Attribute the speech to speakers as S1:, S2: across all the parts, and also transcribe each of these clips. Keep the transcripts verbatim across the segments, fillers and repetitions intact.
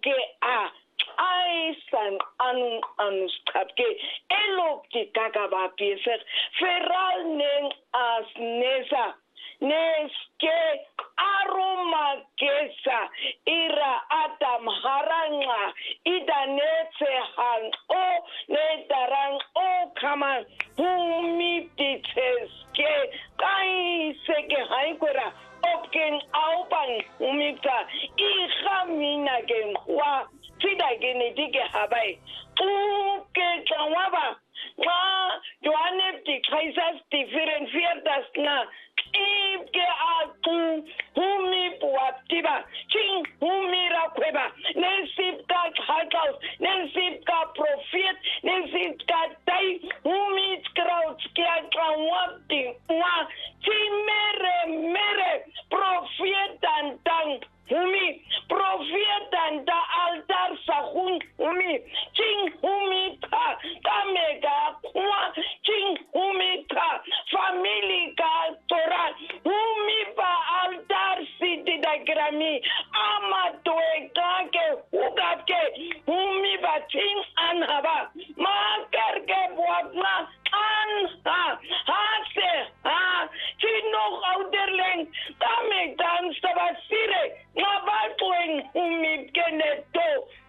S1: ke a ai san anu anu skapke elok ti kaka ba pieser feral neng as nesa neske aroma kesa ira atam haranga idanetse hang o netarang o kama humi titseske kai seke haikura opken aupan humita ihamina gen wa sida genetike habai uke chawaba ma joane ti kaisas different fiertas na Ike aku humi puatiba ching humi rakweba nesipka hakaus nesipka profit nesipka tai humi krauts kia kawati wa chimere mere profit tantang humi profit tanta altar sahun humi ching humi ta kamega wa ching humi ta family ka humi pa altar city da grami ama toe kake ugake humi ba ching anhaba ma karke buatna an ha hase ha chino outerling kame dan sabasire ngabatuen humi keneto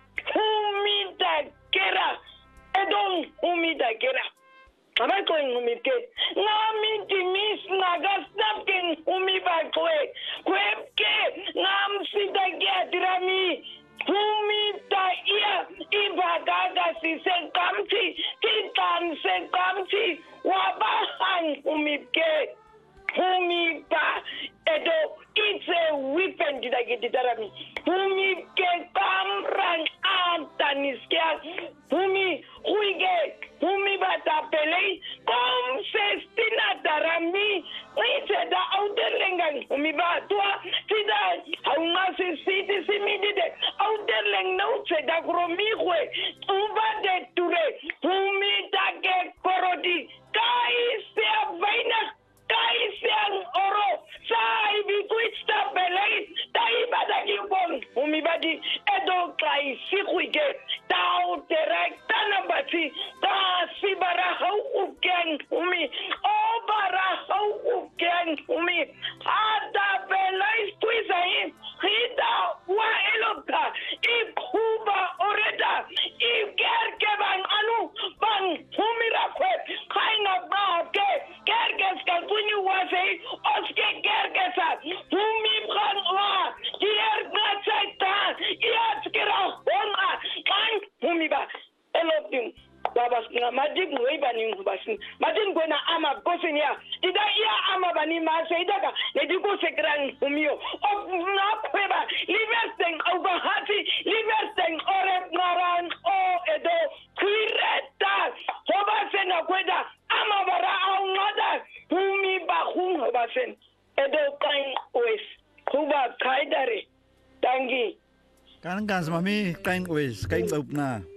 S1: humi da kera edon humi da kera Ama koin humike ngami timis nagasnap ken humiba kwe kwepke ngam sitagia dirami humita ia ibagaga si sen kamti kitan sen kamti wabahan humike humiba edo it's a weapon didagi dirami humike kamran antaniskia humi huige humi bata pelei kom sestina darami ite da outerlengan humi batwa tida haunga se siti simidide outerleng no se da gromigwe uba de ture humi take korodi kai se vaina kai se oro sai bi kwista pelei tai badagi bon humi badi edo kai sikuige tau terekta nambati ta sibara hau uken umi o bara hau uken umi ada belai tuizai hita wa elota i kuba oreda i gerke bang anu bang umi rakwe kaina ba ke gerkes kan punyu wase oske gerkesa umi bran wa hier na chaita iat kira homa kan umi ba elotim babas na majib noiba ni basin majin gona ama bosinia ida iya ama bani ma seidaka ne diko sekran umio of na kweba livesten obahati livesten ore naran o edo kwireta hobasen akweda ama bara au ngada umi ba hun hobasen edo kain oes kuba kaidare tangi
S2: kan kan mami kain oes kain upna